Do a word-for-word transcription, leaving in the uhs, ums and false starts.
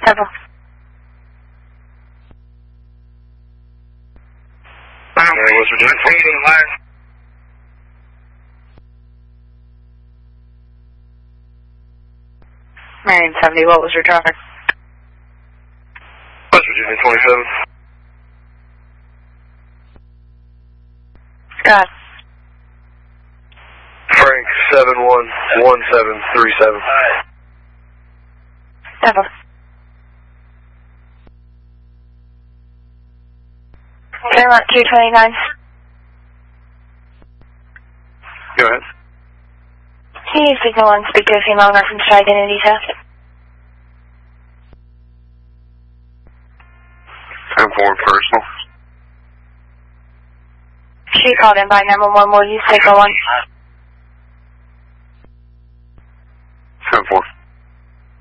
Several. Okay, West Virginia. Marion seventy, what was your traffic? West Virginia twenty-seven. Scott. Frank seven one one seven three seven. Several. Fairmont two twenty-nine. Go ahead. Can you signal on speaker female reference to identity theft? ten four personal. She called in by number one, will you signal on?